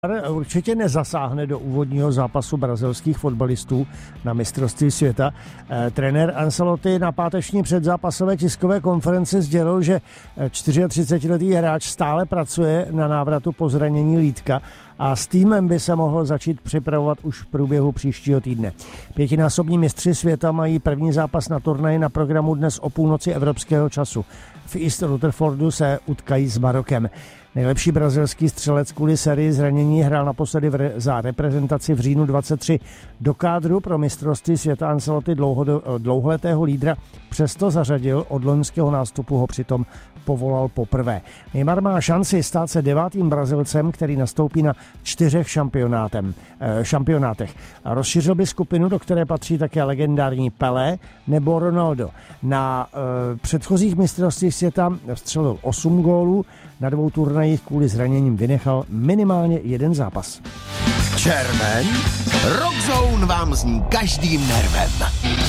Určitě nezasáhne do úvodního zápasu brazilských fotbalistů na mistrovství světa. Trenér Ancelotti na páteční předzápasové tiskové konferenci sdělil, že 34letý hráč stále pracuje na návratu po zranění lítka a s týmem by se mohl začít připravovat už v průběhu příštího týdne. Pětinásobní mistři světa mají první zápas na turnaji na programu dnes o půlnoci evropského času. V East Rutherfordu se utkají s Marokem. Nejlepší brazilský střelec kvůli sérii zranění hrál naposledy za reprezentaci v říjnu 23. Do kádru pro mistrovství světa Ancelotti dlouholetého lídra přesto zařadil, od loňského nástupu ho přitom povolal poprvé. Neymar má šanci stát se 9. Brazilcem, který nastoupí na 4 šampionátech. Rozšířil by skupinu, do které patří také legendární Pelé nebo Ronaldo. Na předchozích mistrovstvích světa vstřelil 8 gólů, na 2 turnajích kvůli zraněním vynechal minimálně 1 zápas. Červen? Rockzone vám zní každým nervem.